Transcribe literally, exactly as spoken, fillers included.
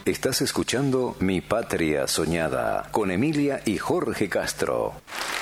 Estás escuchando Mi Patria Soñada con Emilia y Jorge Castro.